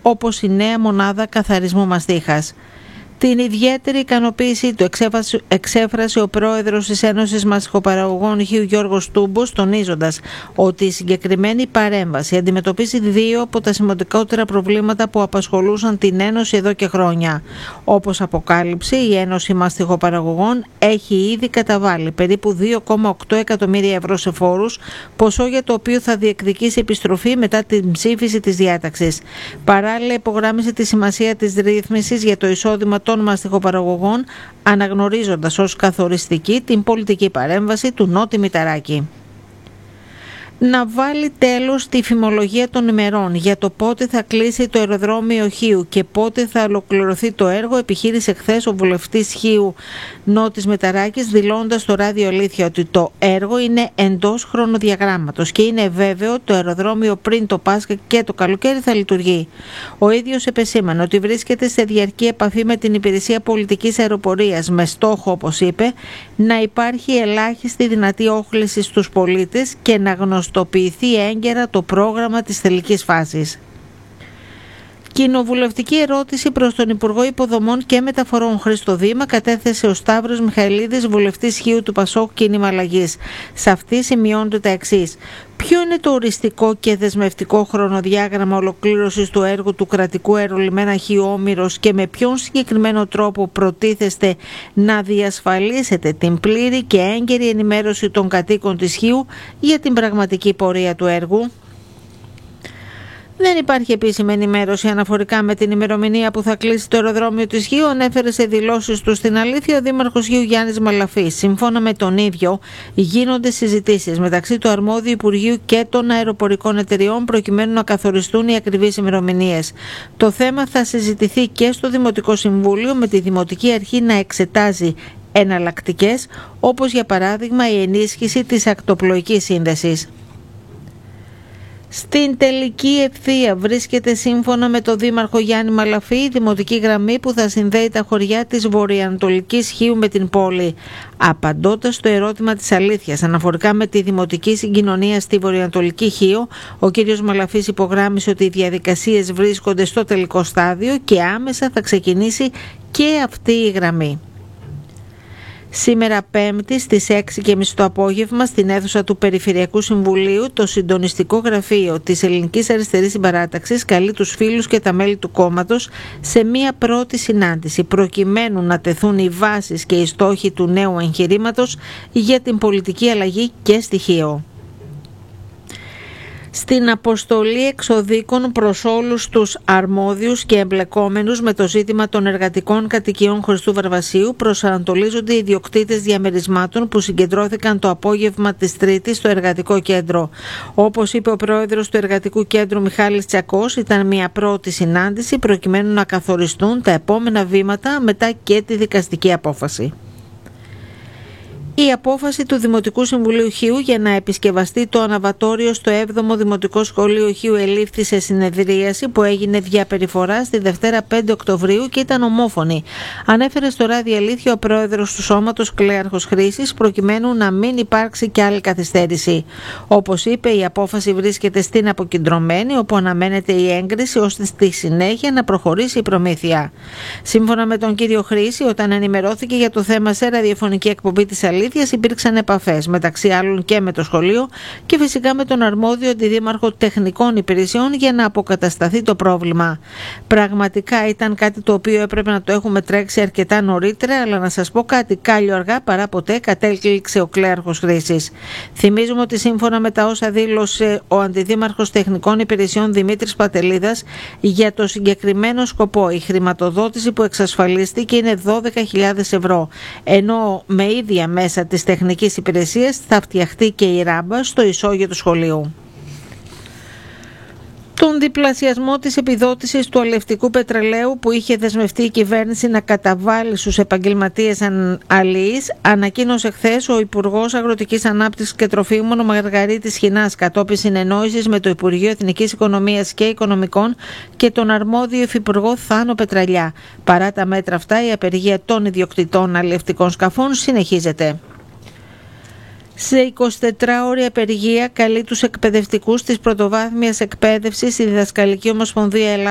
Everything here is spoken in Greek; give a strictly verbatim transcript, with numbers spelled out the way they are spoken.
όπως η νέα μονάδα καθαρισμού μαστίχας. Την ιδιαίτερη ικανοποίησή του εξέφρασε ο πρόεδρος της Ένωσης Μαστιχοπαραγωγών Ηχείου Γιώργος Τούμπος, τονίζοντας ότι η συγκεκριμένη παρέμβαση αντιμετωπίζει δύο από τα σημαντικότερα προβλήματα που απασχολούσαν την Ένωση εδώ και χρόνια. Όπως αποκάλυψε, η Ένωση Μαστιχοπαραγωγών έχει ήδη καταβάλει περίπου δύο κόμμα οκτώ εκατομμύρια ευρώ σε φόρους, ποσό για το οποίο θα διεκδικήσει επιστροφή μετά την ψήφιση της διάταξης. Παράλληλα, υπογράμμισε τη σημασία της ρύθμισης για το εισόδημα των μαστιχοπαραγωγών, αναγνωρίζοντας ως καθοριστική την πολιτική παρέμβαση του Νότι Μηταράκη. Να βάλει τέλος στη φημολογία των ημερών για το πότε θα κλείσει το αεροδρόμιο Χίου και πότε θα ολοκληρωθεί το έργο, επιχείρησε χθες ο βουλευτής Χίου Νότης Μηταράκης, δηλώντας στο Ράδιο Αλήθεια ότι το έργο είναι εντός χρονοδιαγράμματος και είναι βέβαιο το αεροδρόμιο πριν το Πάσχα και το καλοκαίρι θα λειτουργεί. Ο ίδιος επεσήμανε ότι βρίσκεται σε διαρκή επαφή με την Υπηρεσία Πολιτικής Αεροπορίας με στόχο, όπως είπε, να υπάρχει ελάχιστη δυνατή όχληση στους πολίτες και να γνωστοποιηθεί έγκαιρα το πρόγραμμα της τελικής φάσης. Κοινοβουλευτική ερώτηση προς τον Υπουργό Υποδομών και Μεταφορών Χρήστο Δήμα κατέθεσε ο Σταύρος Μιχαηλίδης, βουλευτής Χίου του Πασόκ Κίνημα Αλλαγής. Σε αυτή σημειώνονται τα εξής. Ποιο είναι το οριστικό και δεσμευτικό χρονοδιάγραμμα ολοκλήρωσης του έργου του κρατικού αερολιμένα Χίου Όμηρος και με ποιον συγκεκριμένο τρόπο προτίθεστε να διασφαλίσετε την πλήρη και έγκαιρη ενημέρωση των κατοίκων της Χίου για την πραγματική πορεία του έργου? Δεν υπάρχει επίσημη ενημέρωση αναφορικά με την ημερομηνία που θα κλείσει το αεροδρόμιο της Χίου, ανέφερε σε δηλώσεις του στην Αλήθεια ο Δήμαρχος Χίου Γιάννης Μαλαφής. Σύμφωνα με τον ίδιο, γίνονται συζητήσεις μεταξύ του αρμόδιου Υπουργείου και των αεροπορικών εταιριών προκειμένου να καθοριστούν οι ακριβείς ημερομηνίες. Το θέμα θα συζητηθεί και στο Δημοτικό Συμβούλιο, με τη Δημοτική Αρχή να εξετάζει εναλλακτικές, όπως για παράδειγμα η ενίσχυση της ακτοπλοϊκής σύνδεσης. Στην τελική ευθεία βρίσκεται, σύμφωνα με τον Δήμαρχο Γιάννη Μαλαφή, η δημοτική γραμμή που θα συνδέει τα χωριά της βορειοανατολικής Χίου με την πόλη. Απαντώντας στο ερώτημα της Αλήθειας αναφορικά με τη δημοτική συγκοινωνία στη βορειοανατολική Χίο, ο κ. Μαλαφής υπογράμμισε ότι οι διαδικασίες βρίσκονται στο τελικό στάδιο και άμεσα θα ξεκινήσει και αυτή η γραμμή. Σήμερα Πέμπτη στις έξι και τριάντα το απόγευμα στην αίθουσα του Περιφερειακού Συμβουλίου, το συντονιστικό γραφείο της Ελληνικής Αριστερής Συμπαράταξης καλεί τους φίλους και τα μέλη του κόμματος σε μία πρώτη συνάντηση προκειμένου να τεθούν οι βάσεις και οι στόχοι του νέου εγχειρήματος για την πολιτική αλλαγή και στοιχείο. Στην αποστολή εξοδίκων προς όλους τους αρμόδιους και εμπλεκόμενους με το ζήτημα των εργατικών κατοικιών Χριστού Βαρβασίου προσανατολίζονται οι ιδιοκτήτες διαμερισμάτων που συγκεντρώθηκαν το απόγευμα της Τρίτης στο Εργατικό Κέντρο. Όπως είπε ο πρόεδρος του Εργατικού Κέντρου Μιχάλης Τσακός, ήταν μια πρώτη συνάντηση προκειμένου να καθοριστούν τα επόμενα βήματα μετά και τη δικαστική απόφαση. Η απόφαση του Δημοτικού Συμβουλίου Χίου για να επισκευαστεί το αναβατόριο στο έβδομο Δημοτικό Σχολείο Χίου ελήφθη σε συνεδρίαση που έγινε δια περιφορά στη Δευτέρα πέντε Οκτωβρίου και ήταν ομόφωνη. Ανέφερε στο Ράδιο Αλήθεια ο πρόεδρος του Σώματος Κλέαρχος Χρήσης, προκειμένου να μην υπάρξει κι άλλη καθυστέρηση. Όπως είπε, η απόφαση βρίσκεται στην αποκεντρωμένη, όπου αναμένεται η έγκριση ώστε στη συνέχεια να προχωρήσει η προμήθεια. Σύμφωνα με τον κύριο Χρήση, όταν ενημερώθηκε για το θέμα σε ραδιοφωνική εκπομπή της Αλήθειας, υπήρξαν επαφές μεταξύ άλλων και με το σχολείο και φυσικά με τον αρμόδιο αντιδήμαρχο τεχνικών υπηρεσιών για να αποκατασταθεί το πρόβλημα. Πραγματικά ήταν κάτι το οποίο έπρεπε να το έχουμε τρέξει αρκετά νωρίτερα, αλλά να σας πω κάτι, κάλλιο αργά παρά ποτέ, κατέληξε ο Κλέαρχος Χρήσης. Θυμίζουμε ότι σύμφωνα με τα όσα δήλωσε ο αντιδήμαρχος τεχνικών υπηρεσιών Δημήτρης Πατελίδας, για το συγκεκριμένο σκοπό η χρηματοδότηση που εξασφαλίστηκε είναι δώδεκα χιλιάδες ευρώ, ενώ με ίδια μέσα της τεχνικής υπηρεσίας θα φτιαχτεί και η ράμπα στο ισόγειο του σχολείου. Τον διπλασιασμό της επιδότησης του αλευτικού πετρελαίου που είχε δεσμευτεί η κυβέρνηση να καταβάλει στους επαγγελματίες αλληλείς, ανακοίνωσε χθες ο Υπουργός Αγροτικής Ανάπτυξης και Τροφίμων, ο Μαργαρίτης Χινάς, κατόπιν συνεννόησης με το Υπουργείο Εθνικής Οικονομίας και Οικονομικών και τον αρμόδιο Υφυπουργό Θάνο Πετραλιά. Παρά τα μέτρα αυτά, η απεργία των ιδιοκτητών αλληλευτικών σκαφών συνεχίζεται. Σε εικοσιτετράωρη απεργία καλεί τους εκπαιδευτικούς της πρωτοβάθμιας εκπαίδευσης η Διδασκαλική Ομοσπονδία Ελλάδας